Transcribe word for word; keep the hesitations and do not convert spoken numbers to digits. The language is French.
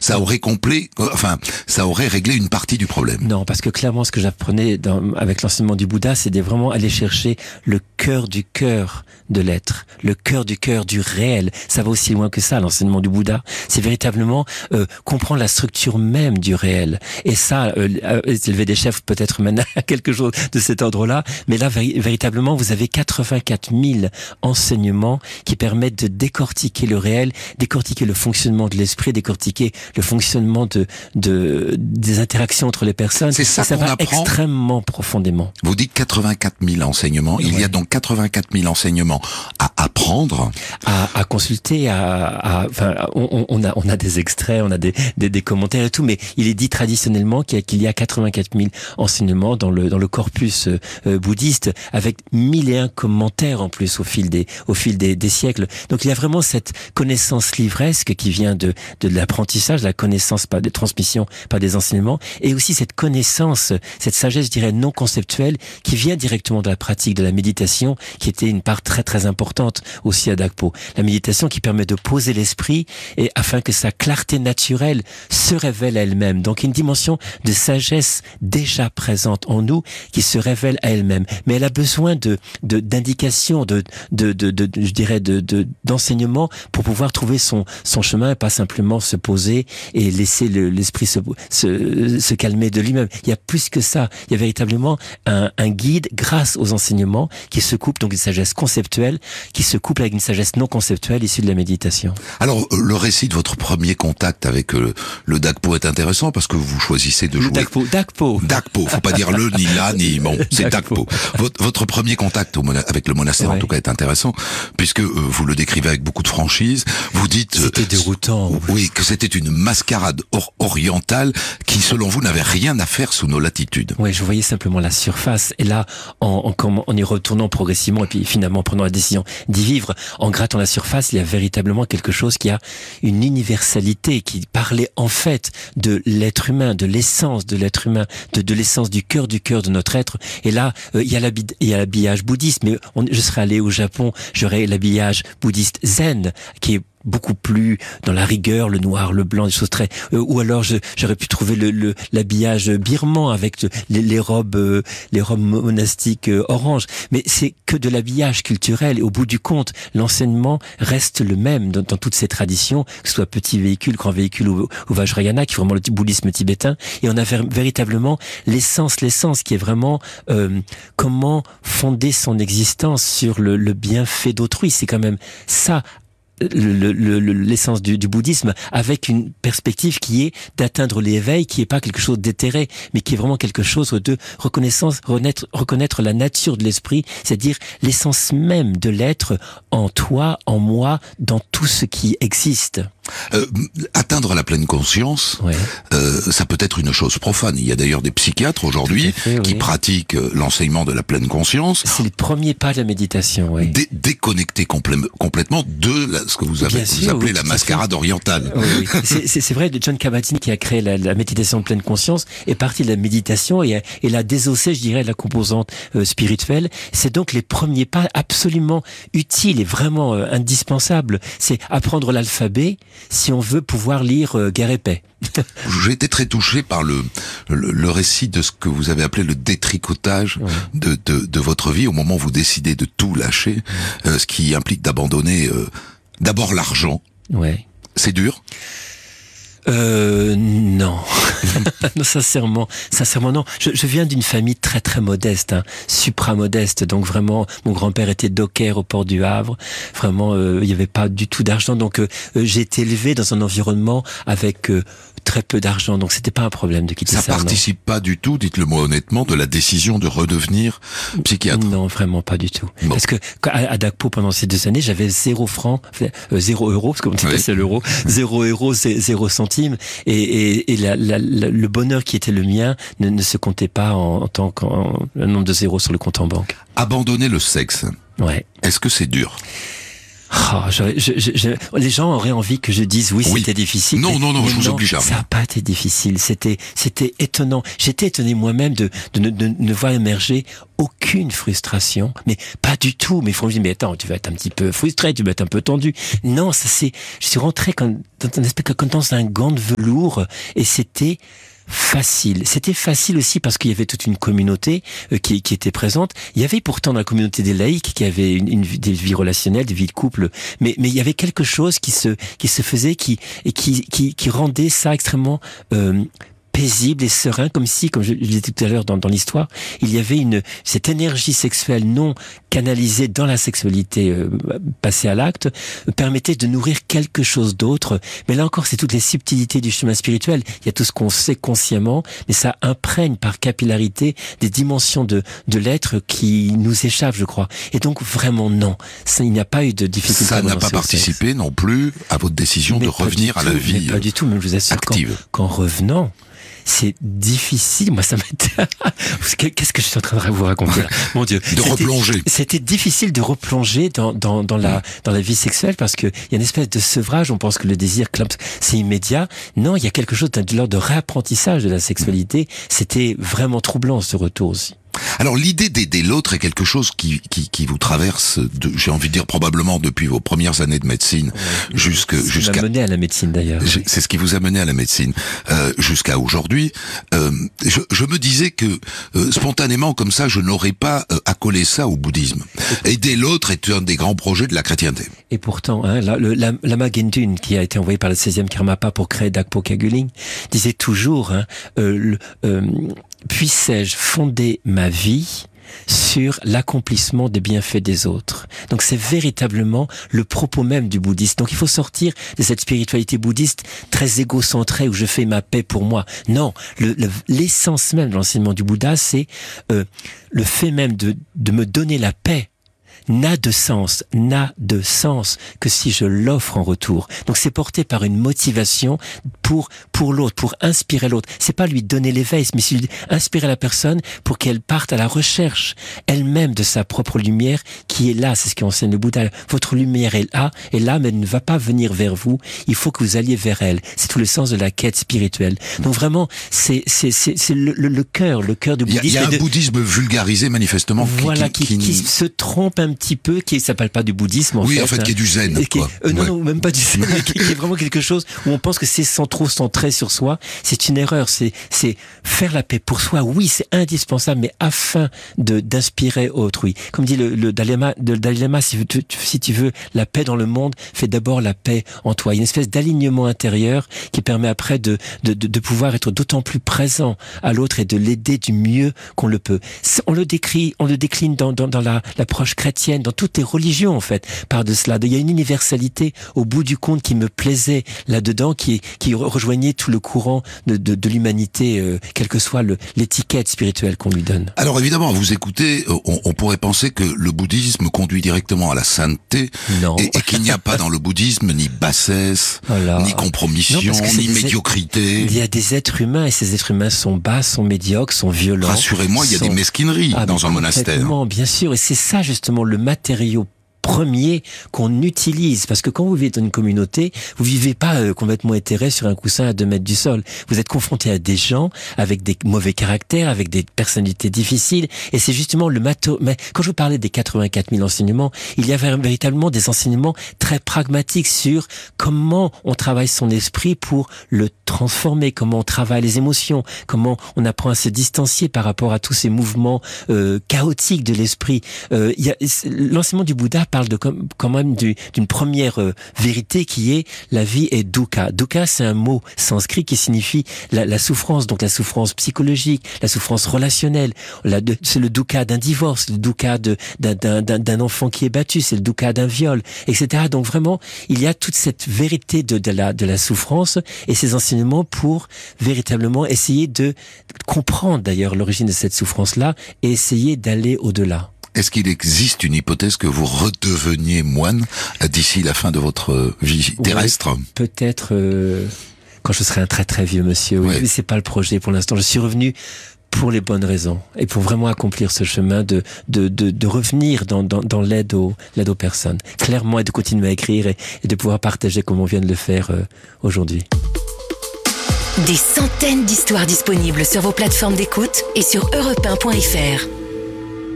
ça aurait complet, enfin, ça aurait réglé une partie du problème. Non, parce que clairement, ce que j'apprenais dans, avec l'enseignement du Bouddha, c'est de vraiment aller chercher le cœur du cœur de l'être, le cœur du cœur du réel. Ça va aussi loin que ça, l'enseignement du Bouddha. C'est véritablement euh, comprendre la structure même du réel. Et ça, euh, euh, élever des chefs peut-être mène à quelque chose de cet ordre-là, mais là, véri- véritablement, vous avez quatre-vingt-quatre mille enseignements qui permettent de décortiquer le réel, décortiquer le fonctionnement de l'esprit, décortiquer le fonctionnement de, de des interactions entre les personnes. C'est ça, ça qu'on va apprend extrêmement profondément. Vous dites quatre-vingt-quatre mille enseignements. Il Ouais. y a donc quatre-vingt-quatre mille enseignements à apprendre. À, à consulter, à, à, enfin, on, on a, on a des extraits, on a des, des, des commentaires et tout, mais il est dit traditionnellement qu'il y a, qu'il y a quatre-vingt-quatre mille enseignements dans le, dans le corpus euh, bouddhiste, avec mille et un commentaires en plus au fil des, au fil des, des siècles. Donc il y a vraiment cette connaissance livresque qui vient de, de l'apprentissage, de la connaissance par des transmissions, par des enseignements, et aussi cette connaissance, cette sagesse, je dirais, non conceptuelle, qui vient directement de la pratique de la méditation, qui était une part très très importante aussi à Dakpo. La méditation qui permet de poser l'esprit et afin que sa clarté naturelle se révèle à elle-même. Donc une dimension de sagesse déjà présente en nous qui se révèle à elle-même. Mais elle a besoin de, de d'indications, de, de, de, de, je dirais, de, de, d'enseignement pour pouvoir trouver son, son chemin et pas simplement se poser et laisser le, l'esprit se, se, se calmer de lui-même. Il y a plus que ça. Il y a véritablement un, un guide grâce aux enseignements qui se couple donc une sagesse conceptuelle, qui se couple avec une sagesse non conceptuelle issue de la méditation. Alors, le récit de votre premier contact avec euh, le Dakpo est intéressant parce que vous choisissez de jouer... Dakpo, Dakpo. Dakpo, faut pas dire le, ni là, ni bon, c'est Dakpo. Votre, votre premier contact au mona- avec le monastère, Ouais. en tout cas, est intéressant, puisque euh, vous le décrivez avec beaucoup de franchise. Vous dites... euh, C'était déroutant. Oui, que c'était une mascarade or- orientale qui, selon vous, n'avait rien à faire sous nos latitudes. Oui, je voyais simplement la surface. Et là, en, en, en y retournant progressivement et puis finalement prenant la décision d'y vivre, en grattant la surface, il y a véritablement quelque chose qui a une universalité, qui parlait en fait de l'être humain, de l'essence de l'être humain, de, de l'essence du cœur du cœur de notre être. Et là, euh, il y a l'habi- il y a l'habillage bouddhiste, mais on, je serais allé au Japon, j'aurais l'habillage bouddhiste zen, qui est beaucoup plus dans la rigueur, le noir, le blanc, des choses très... Euh, ou alors je, j'aurais pu trouver le, le, l'habillage birman avec les, les robes euh, les robes monastiques euh, orange. Mais c'est que de l'habillage culturel. Et au bout du compte, l'enseignement reste le même dans, dans toutes ces traditions, que ce soit petit véhicule, grand véhicule ou, ou Vajrayana, qui est vraiment le bouddhisme tibétain. Et on a ver- véritablement l'essence, l'essence qui est vraiment euh, comment fonder son existence sur le, le bienfait d'autrui. C'est quand même ça... Le, le, le, l'essence du, du bouddhisme, avec une perspective qui est d'atteindre l'éveil, qui est pas quelque chose d'éthéré, mais qui est vraiment quelque chose de reconnaissance, renaître, reconnaître la nature de l'esprit, c'est-à-dire l'essence même de l'être en toi, en moi, dans tout ce qui existe. Euh, atteindre la pleine conscience, Ouais. euh, ça peut être une chose profane. Il y a d'ailleurs des psychiatres aujourd'hui Tout à fait, qui oui. pratiquent euh, l'enseignement de la pleine conscience, C'est le premier pas de la méditation, oui. dé- déconnecté complè- complètement de la- ce que vous, avez, Bien vous sûr, appelez oui, la tout à mascarade orientale. Oui, oui. C'est, c'est, c'est vrai, John Kabat-Zinn qui a créé la, la méditation de pleine conscience est parti de la méditation et, et l'a désossé, je dirais, la composante euh, spirituelle. C'est donc les premiers pas absolument utiles et vraiment euh, indispensables. C'est apprendre l'alphabet si on veut pouvoir lire euh, Guerre et Paix. J'ai été très touché par le, le, le récit de ce que vous avez appelé le détricotage Ouais. de, de, de votre vie au moment où vous décidez de tout lâcher, euh, ce qui implique d'abandonner euh, d'abord l'argent. Ouais. C'est dur. Euh, non. non, sincèrement, sincèrement non. Je, je viens d'une famille très très modeste, hein, supra-modeste. Donc vraiment, mon grand-père était docker au port du Havre. Vraiment, euh, il n'y avait pas du tout d'argent. Donc euh, j'ai été élevé dans un environnement avec euh, très peu d'argent. Donc c'était pas un problème de quitter Ça ça. participe pas du tout, dites-le moi honnêtement, de la décision de redevenir psychiatre. Non. non, vraiment pas du tout. Bon. Parce que quand- à, à Dakpo, pendant ces deux années, j'avais zéro franc, euh, zéro euro, parce qu'on dit Oui. que c'est l'euro, zéro euro, zé- zéro centime. Et, et, et la, la, la, le bonheur qui était le mien ne, ne se comptait pas en, en tant qu'un nombre de zéros sur le compte en banque. Abandonner le sexe, Ouais. est-ce que c'est dur? Oh, je, je, je, je, les gens auraient envie que je dise oui, oui. c'était difficile. Non, non, non, je vous oblige à. Ça n'a pas été difficile. C'était, c'était étonnant. J'étais étonné moi-même de, de, de, de ne voir émerger aucune frustration, mais pas du tout. Mais ils me dire, mais attends, tu vas être un petit peu frustré, tu vas être un peu tendu. Non, ça c'est. Je suis rentré comme dans un espèce comme dans un gant de velours, et c'était facile. C'était facile aussi parce qu'il y avait toute une communauté euh, qui, qui était présente. Il y avait pourtant dans la communauté des laïcs qui avait une, une des vies relationnelles, des vies de couple, mais mais il y avait quelque chose qui se qui se faisait qui et qui qui qui rendait ça extrêmement euh, paisible et serein, comme si, comme je, je disais tout à l'heure dans, dans l'histoire, il y avait une cette énergie sexuelle non canalisée dans la sexualité euh, passée à l'acte, euh, permettait de nourrir quelque chose d'autre. Mais là encore, c'est toutes les subtilités du chemin spirituel. Il y a tout ce qu'on sait consciemment, mais ça imprègne par capillarité des dimensions de de l'être qui nous échappent, je crois. Et donc vraiment non, ça, il n'y a pas eu de difficulté. Ça n'a pas participé non plus à votre décision mais de revenir à la vie mais pas du tout. Même je vous assure, active. Qu'en, qu'en revenant. C'est difficile. Moi, ça m'était... Qu'est-ce que je suis en train de vous raconter là ? Mon Dieu. De c'était, replonger. C'était difficile de replonger dans, dans, dans la, dans la vie sexuelle parce que il y a une espèce de sevrage. On pense que le désir, c'est immédiat. Non, il y a quelque chose de l'ordre de réapprentissage de la sexualité. C'était vraiment troublant, ce retour aussi. Alors l'idée d'aider l'autre est quelque chose qui qui, qui vous traverse, de, j'ai envie de dire probablement depuis vos premières années de médecine ouais, jusque c'est jusqu'à. Ça m'a mené à la médecine d'ailleurs. Oui. C'est ce qui vous a mené à la médecine euh, jusqu'à aujourd'hui. Euh, je, je me disais que euh, spontanément comme ça, je n'aurais pas euh, accolé ça au bouddhisme. Aider l'autre est un des grands projets de la chrétienté. Et pourtant, hein, la, le, la, Lama Gendun, qui a été envoyé par le seizième Karmapa pour créer Dakpo Kagyu-Ling, disait toujours, hein, euh, le, euh, puissais-je fonder ma vie sur l'accomplissement des bienfaits des autres. Donc c'est véritablement le propos même du bouddhisme. Donc il faut sortir de cette spiritualité bouddhiste très égocentrée où je fais ma paix pour moi. Non, le, le, l'essence même de l'enseignement du Bouddha, c'est euh, le fait même de, de me donner la paix n'a de sens, n'a de sens que si je l'offre en retour. Donc c'est porté par une motivation pour pour l'autre, pour inspirer l'autre. C'est pas lui donner l'éveil, mais c'est lui inspirer la personne pour qu'elle parte à la recherche elle-même de sa propre lumière qui est là. C'est ce qu'enseigne le Bouddha. Votre lumière est là, et là, mais elle ne va pas venir vers vous. Il faut que vous alliez vers elle. C'est tout le sens de la quête spirituelle. Donc vraiment, c'est c'est c'est, c'est le, le, le cœur, le cœur du bouddhisme. Il y a, il y a un de... bouddhisme vulgarisé manifestement. Voilà, qui, qui, qui, qui, qui se trompe un petit peu, qui s'appelle pas du bouddhisme en oui, fait. Oui, en fait, hein, qui est du zen. qui, quoi. Euh, non, ouais. non, même pas du zen, mais qui, qui est vraiment quelque chose où on pense que c'est sans trop centré sur soi. C'est une erreur. C'est, c'est faire la paix pour soi. Oui, c'est indispensable, mais afin de d'inspirer autrui. Comme dit le, le Dalai Lama, le Dalai Lama, si tu, si tu veux la paix dans le monde, fais d'abord la paix en toi. Il y a une espèce d'alignement intérieur qui permet après de de, de, de pouvoir être d'autant plus présent à l'autre et de l'aider du mieux qu'on le peut. On le décrit, on le décline dans dans, dans la l'approche chrétienne, dans toutes les religions en fait. Par de cela, il y a une universalité au bout du compte qui me plaisait là-dedans, qui qui rejoignait tout le courant de de, de l'humanité, euh, quelle que soit le, l'étiquette spirituelle qu'on lui donne. Alors évidemment, vous écoutez, on, on pourrait penser que le bouddhisme conduit directement à la sainteté, non. et, et qu'il n'y a pas dans le bouddhisme ni bassesse, voilà. ni compromission, non, ni médiocrité. Il y a des êtres humains et ces êtres humains sont bas, sont médiocres, sont violents. Rassurez-moi, il y a sont... des mesquineries ah, dans un monastère. Bien sûr, et c'est ça justement le matériau premier qu'on utilise, parce que quand vous vivez dans une communauté, vous vivez pas euh, complètement éthéré sur un coussin à deux mètres du sol. Vous êtes confronté à des gens avec des mauvais caractères, avec des personnalités difficiles, et c'est justement le matos. Mais quand je vous parlais des quatre-vingt-quatre mille enseignements, il y avait véritablement des enseignements très pragmatiques sur comment on travaille son esprit pour le transformer, comment on travaille les émotions, comment on apprend à se distancier par rapport à tous ces mouvements euh, chaotiques de l'esprit. Euh, il y a, l'enseignement du Bouddha parle de comme quand même du, d'une première euh, vérité qui est la vie est dukkha. Dukkha, c'est un mot sanskrit qui signifie la, la souffrance, donc la souffrance psychologique, la souffrance relationnelle. La, de, c'est le dukkha d'un divorce, le dukkha de, d'un, d'un, d'un enfant qui est battu, c'est le dukkha d'un viol, et cetera. Donc vraiment, il y a toute cette vérité de, de la de la souffrance et ces enseignements pour véritablement essayer de comprendre d'ailleurs l'origine de cette souffrance-là et essayer d'aller au-delà. Est-ce qu'il existe une hypothèse que vous redeveniez moine d'ici la fin de votre vie terrestre ? Oui, peut-être euh, quand je serai un très très vieux monsieur. Oui, ouais. Mais c'est pas le projet pour l'instant. Je suis revenu pour les bonnes raisons et pour vraiment accomplir ce chemin de de de, de revenir dans dans, dans l'aide aux l'aide aux personnes clairement, et de continuer à écrire et, et de pouvoir partager comme on vient de le faire euh, aujourd'hui. Des centaines d'histoires disponibles sur vos plateformes d'écoute et sur europe un point f r.